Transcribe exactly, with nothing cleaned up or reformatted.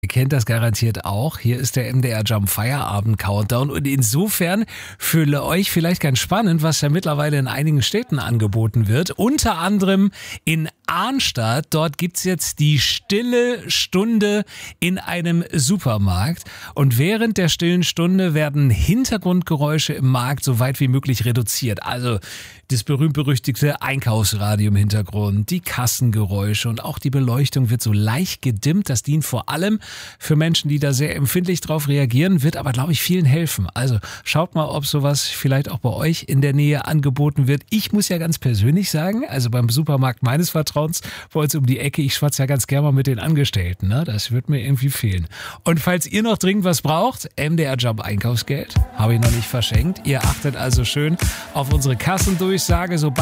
kennt das garantiert auch. Hier ist der M D R Jump Feierabend Countdown und insofern für euch vielleicht ganz spannend, was ja mittlerweile in einigen Städten angeboten wird. Unter anderem in Arnstadt. Dort gibt's jetzt die stille Stunde in einem Supermarkt. Und während der stillen Stunde werden Hintergrundgeräusche im Markt so weit wie möglich reduziert. Also das berühmt-berüchtigte Einkaufsradio im Hintergrund, die Kassengeräusche und auch die Beleuchtung wird so leicht gedimmt. Das dient vor allem für Menschen, die da sehr empfindlich drauf reagieren, wird aber, glaube ich, vielen helfen. Also schaut mal, ob sowas vielleicht auch bei euch in der Nähe angeboten wird. Ich muss ja ganz persönlich sagen, also beim Supermarkt meines Vertrauens bei uns um die Ecke, ich schwatze ja ganz gerne mal mit den Angestellten. Ne? Das wird mir irgendwie fehlen. Und falls ihr noch dringend was braucht, M D R Jump Einkaufsgeld, habe ich noch nicht verschenkt. Ihr achtet also schön auf unsere Kassendurchsage, sobald